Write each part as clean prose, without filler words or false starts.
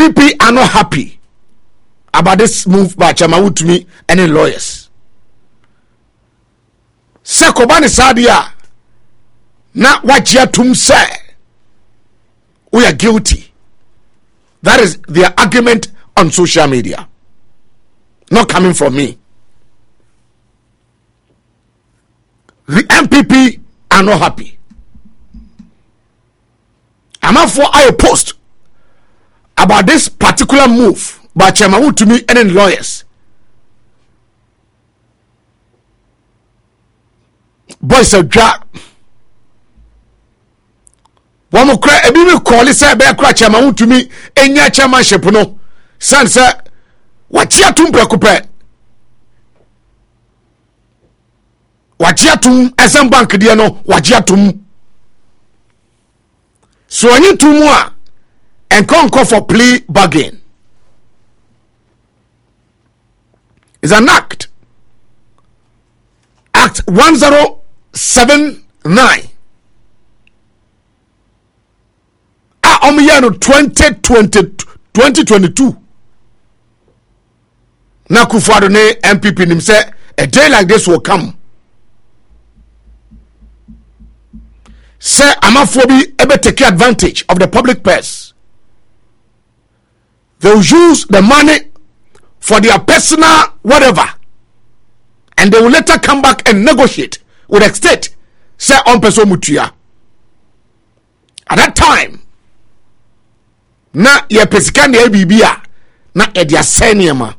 MPP are not happy about this move by Chairman Wontumi and the lawyers. Sekobani Sadia na wachia tum say we are guilty. That is their argument on social media, not coming from me. The MPP are not happy. I'm up for a post about this particular move by Chairman Wontumi and the lawyers. Boys of Jack. One more cry, a baby call is a bear crack Chairman Wontumi and your chairmanship. No, son, sir, what ya tum preoccupy? What ya tum as some bank diano, what ya tum? So I need 2 more and can't call for plea bargain. It's an act. Act 1079. Omiyano 2022. Na Kufuor ne MPP nim say a day like this will come. Say Amafobi ebe take advantage of the public purse. They will use the money for their personal whatever, and they will later come back and negotiate with the state. Say on person mutuya. At that time, na ye pesika na bibia na e dia seniema.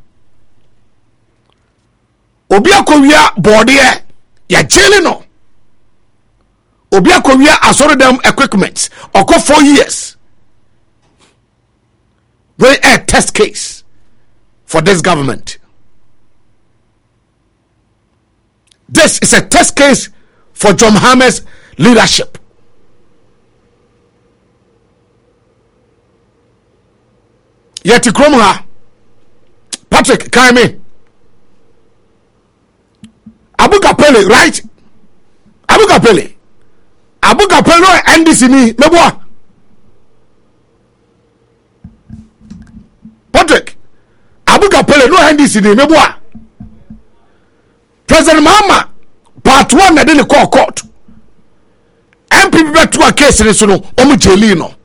Obi akowia body ya jele no. Obi akowia asoro dem equipment oko 4 years. Very a test case for this government. This is a test case for John Mahama's leadership. Yeti Kromha Patrick Kaime Abu Kapele, right? Abu Kapele no NDC ni meboa Patrick Abu Kapele no NDC ni meboa President Mahama part 1 na dey call court MPP betu a case ni so no omu jeli no.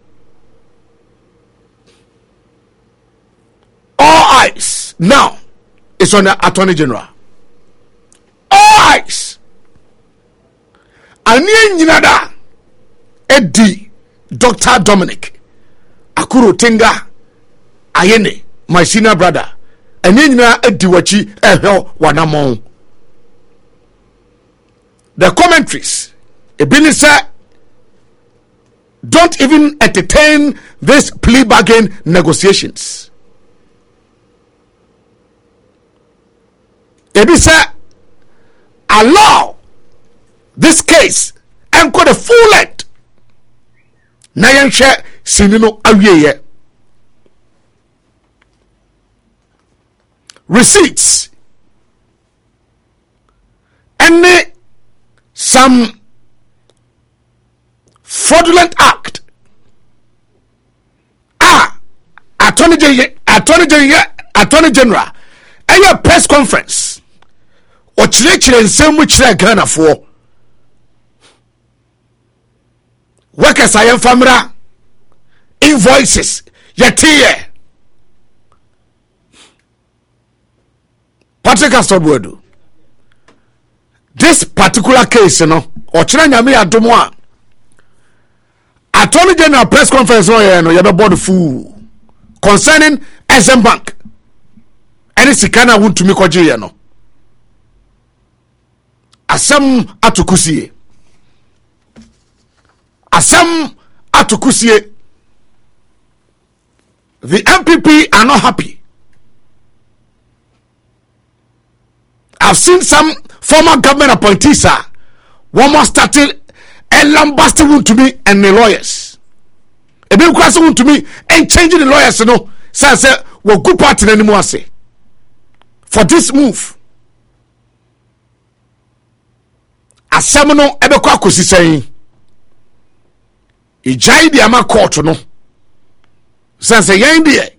All eyes now is on the Attorney General. All eyes. Ani nyinada Eddie Dr. Dominic Akuro Tenga Ayene, my senior brother. Ani nyina Eddie wachi ehel wanamon. The commentaries ebini say don't even entertain this plea bargain negotiations. Ebi say allow this case and go the full length. Na yenhwe sinino awieye. Receipts and some fraudulent act. Attorney General and your press conference or chile nsem which Ghana for workers I family invoices yetiye Patrick Astobwedu. This particular case, or chile nyame adomo a Attorney General press conference no you be board fool concerning SM Bank. Any sikana Wontumi kwaje no. Asam atukusie. The MPP are not happy. I've seen some former government appointees, one more started and lambasting Wontumi and the lawyers. A big question Wontumi and changing the lawyers, say we're good party anymore say. For this move, asem no ebekwa akosi sen ijai di ama court no sense yen de